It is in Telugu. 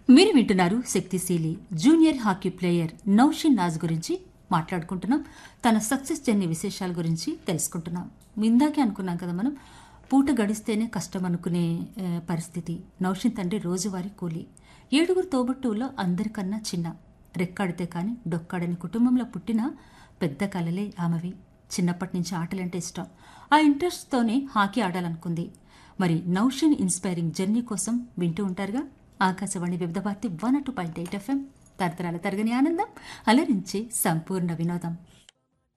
మీరు వింటున్నారు శక్తిశీలి. Junior hockey player Naushin Naaz గురించి మాట్లాడుకుంటున్నాం. తన సక్సెస్ జర్నీ విశేషాల గురించి తెలుసుకుంటున్నాం. ఇందాకే అనుకున్నాం కదా మనం, పూట గడిస్తేనే కష్టం అనుకునే పరిస్థితి. నౌషిన్ తండ్రి రోజువారీ కూలీ. 7 తోబుట్టువులో అందరికన్నా చిన్న. రెక్కాడితే కాని డొక్కాడని కుటుంబంలో పుట్టిన పెద్ద కలలే ఆమెవి. చిన్నప్పటి నుంచి ఆటలంటే ఇష్టం. ఆ ఇంట్రెస్ట్తోనే హాకీ ఆడాలనుకుంది. మరి నౌషిన్ ఇన్స్పైరింగ్ జర్నీ కోసం వింటూ ఉంటారుగా ఆకాశవాణి వివిధ భారతి 102.8 FM. తరతరాల తరగని ఆనందం, అలరించే సంపూర్ణ వినోదం.